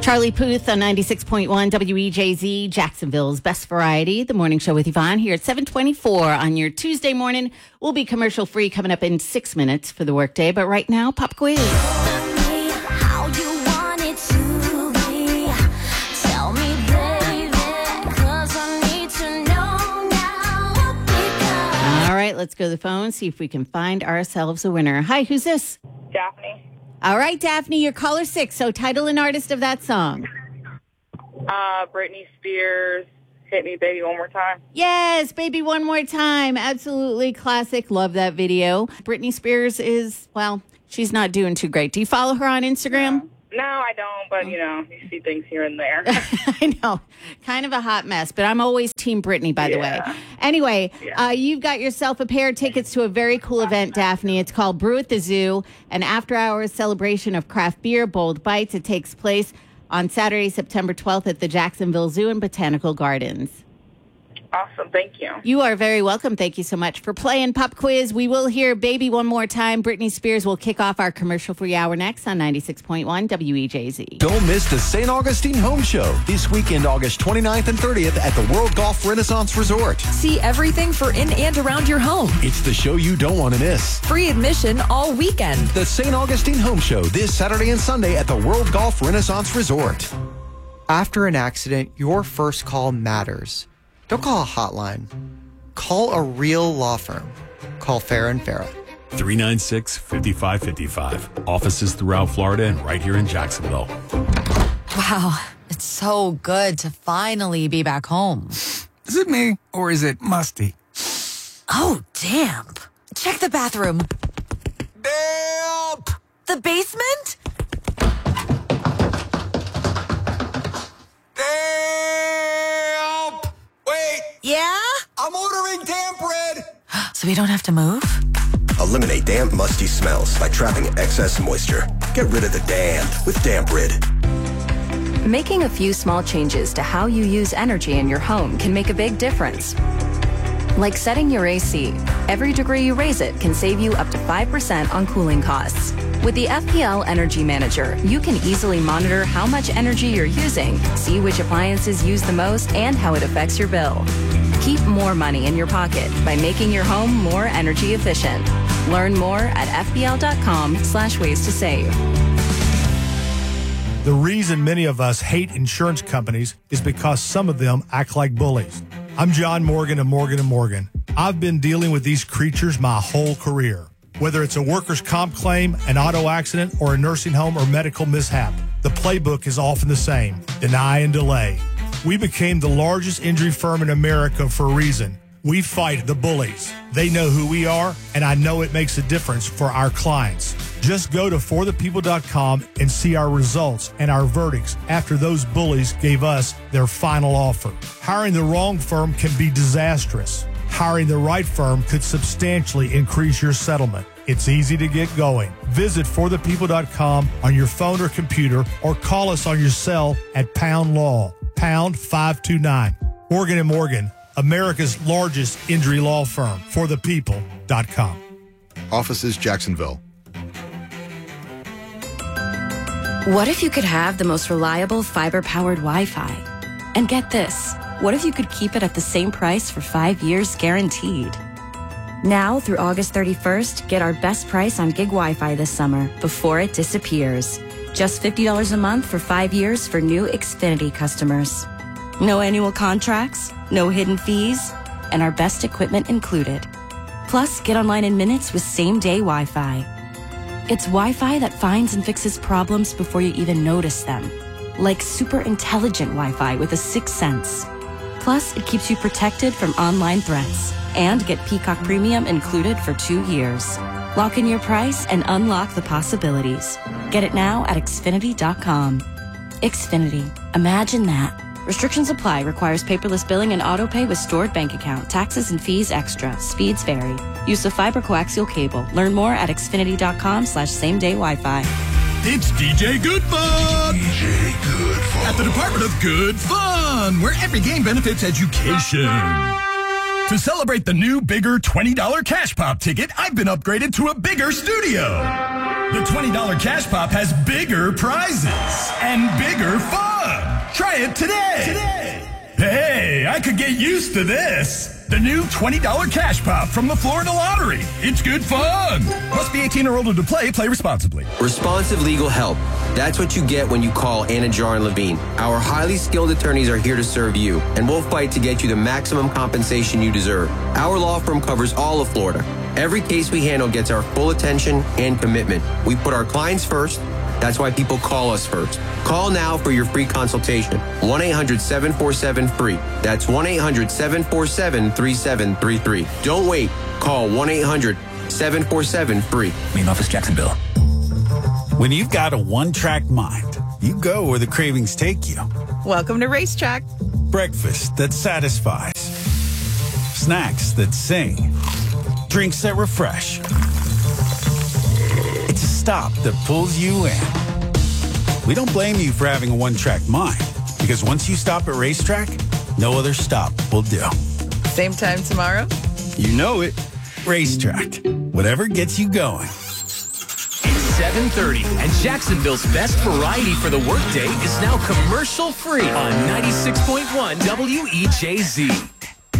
Charlie Puth on 96.1 WEJZ, Jacksonville's best variety. The morning show with Yvonne here at 7:24 on your Tuesday morning. We'll be commercial free coming up in 6 minutes for the workday. But right now, pop quiz. All right, let's go to the phone, see if we can find ourselves a winner. Hi, who's this? Daphne. All right, Daphne, you're caller 6. So title and artist of that song. Britney Spears, Hit Me Baby One More Time. Yes, Baby One More Time. Absolutely classic. Love that video. Britney Spears is, well, she's not doing too great. Do you follow her on Instagram? No, I don't, but, you see things here and there. I know. Kind of a hot mess, but I'm always Team Britney, by the way. Anyway, you've got yourself a pair of tickets to a very cool event, Daphne. It's called Brew at the Zoo, an after-hours celebration of craft beer, bold bites. It takes place on Saturday, September 12th at the Jacksonville Zoo and Botanical Gardens. Awesome. Thank you. You are very welcome. Thank you so much for playing Pop Quiz. We will hear Baby One More Time. Britney Spears will kick off our commercial-free hour next on 96.1 WEJZ. Don't miss the St. Augustine Home Show this weekend, August 29th and 30th at the World Golf Renaissance Resort. See everything for in and around your home. It's the show you don't want to miss. Free admission all weekend. The St. Augustine Home Show this Saturday and Sunday at the World Golf Renaissance Resort. After an accident, your first call matters. Don't call a hotline. Call a real law firm. Call Farah & Farah. 396-5555. Offices throughout Florida and right here in Jacksonville. Wow, it's so good to finally be back home. Is it me, or is it musty? Oh, damp. Check the bathroom. Damp! The basement? Damp! Wait! Yeah? I'm ordering damp red! So we don't have to move? Eliminate damp, musty smells by trapping excess moisture. Get rid of the damp with Damp Rid. Making a few small changes to how you use energy in your home can make a big difference. Like setting your AC. Every degree you raise it can save you up to 5% on cooling costs. With the FPL Energy Manager, you can easily monitor how much energy you're using, see which appliances use the most, and how it affects your bill. Keep more money in your pocket by making your home more energy efficient. Learn more at fbl.com/ways to save. The reason many of us hate insurance companies is because some of them act like bullies. I'm John Morgan of Morgan & Morgan. I've been dealing with these creatures my whole career. Whether it's a workers' comp claim, an auto accident, or a nursing home or medical mishap, the playbook is often the same: deny and delay. We became the largest injury firm in America for a reason. We fight the bullies. They know who we are, and I know it makes a difference for our clients. Just go to forthepeople.com and see our results and our verdicts after those bullies gave us their final offer. Hiring the wrong firm can be disastrous. Hiring the right firm could substantially increase your settlement. It's easy to get going. Visit forthepeople.com on your phone or computer, or call us on your cell at Pound Law, pound 529. Morgan & Morgan, America's largest injury law firm. forthepeople.com. Offices Jacksonville. What if you could have the most reliable fiber-powered Wi-Fi? And get this, what if you could keep it at the same price for 5 years guaranteed? Now through August 31st, get our best price on gig Wi-Fi this summer before it disappears. Just $50 a month for 5 years for new Xfinity customers. No annual contracts, no hidden fees, and our best equipment included. Plus, get online in minutes with same-day Wi-Fi. It's Wi-Fi that finds and fixes problems before you even notice them. Like super intelligent Wi-Fi with a sixth sense. Plus, it keeps you protected from online threats. And get Peacock Premium included for 2 years. Lock in your price and unlock the possibilities. Get it now at Xfinity.com. Xfinity. Imagine that. Restrictions apply. Requires paperless billing and autopay with stored bank account. Taxes and fees extra. Speeds vary. Use of fiber coaxial cable. Learn more at Xfinity.com/same-day Wi-Fi. It's DJ Good Fun! DJ Good Fun. At the Department of Good Fun, where every game benefits education. To celebrate the new, bigger $20 Cash Pop ticket, I've been upgraded to a bigger studio. The $20 Cash Pop has bigger prizes. and bigger fun. Try it today. Hey, I could get used to this. The new $20 Cash Pop from the Florida Lottery. It's good fun. Must be 18 or older to play. Play responsibly. Responsive legal help. That's what you get when you call Anna Jar and Levine. Our highly skilled attorneys are here to serve you, and we'll fight to get you the maximum compensation you deserve. Our law firm covers all of Florida. Every case we handle gets our full attention and commitment. We put our clients first. That's why people call us first. Call now for your free consultation. 1-800-747-FREE. That's 1-800-747-3733. Don't wait. Call 1-800-747-FREE. Main office, Jacksonville. When you've got a one-track mind, you go where the cravings take you. Welcome to Racetrack. Breakfast that satisfies. Snacks that sing. Drinks that refresh. It's a stop that pulls you in. We don't blame you for having a one-track mind, because once you stop at Racetrack, no other stop will do. Same time tomorrow? You know it. Racetrack. Whatever gets you going. It's 7:30, and Jacksonville's best variety for the workday is now commercial-free on 96.1 WEJZ.